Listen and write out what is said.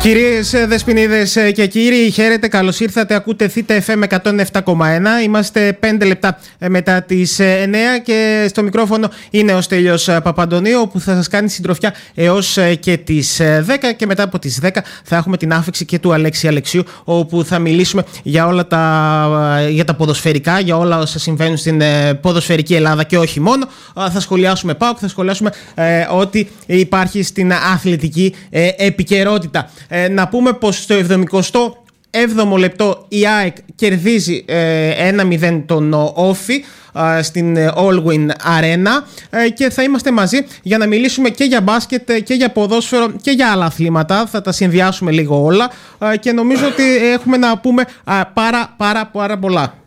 Κυρίες Δεσποινίδες και κύριοι, χαίρετε, καλώς ήρθατε. Ακούτε Θήτα FM 107,1. Είμαστε 5 λεπτά μετά τις 9 και στο μικρόφωνο είναι ο Στέλιος Παπαντονίου, που θα σας κάνει συντροφιά έως και τις 10, και μετά από τις 10 θα έχουμε την άφηξη και του Αλέξη Αλεξίου, όπου θα μιλήσουμε για όλα για τα ποδοσφαιρικά, για όλα όσα συμβαίνουν στην ποδοσφαιρική Ελλάδα και όχι μόνο. Θα σχολιάσουμε ΠΑΟΚ, θα σχολιάσουμε ό,τι υπάρχει στην αθλητική επικαιρότητα. Να πούμε πως στο 77ο λεπτό η ΑΕΚ κερδίζει 1-0 τον Όφη στην Allwyn Arena, και θα είμαστε μαζί για να μιλήσουμε και για μπάσκετ και για ποδόσφαιρο και για άλλα αθλήματα. Θα τα συνδυάσουμε λίγο όλα και νομίζω ότι έχουμε να πούμε πάρα πολλά.